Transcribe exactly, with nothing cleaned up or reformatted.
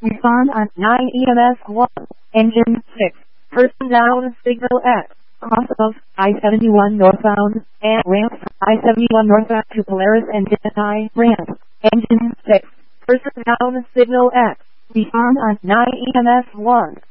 Respond on nine E M S one. Engine six. Person down, signal X. Cross of I seventy-one northbound and ramp I seventy-one northbound to Polaris engine I ramp. Engine six. Person down, signal X. Respond on nine E M S one.